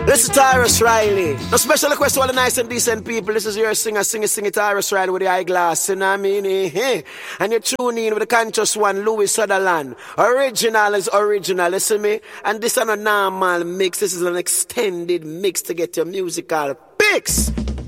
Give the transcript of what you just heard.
This is Tyrus Riley. A special request to all the nice and decent people. This is your singer, Tyrus Riley with the eyeglass. You know what I mean? And you tune in with the conscious one, Louis Sutherland. Original is original, listen me? And this is not a normal mix. This is an extended mix to get your musical fix.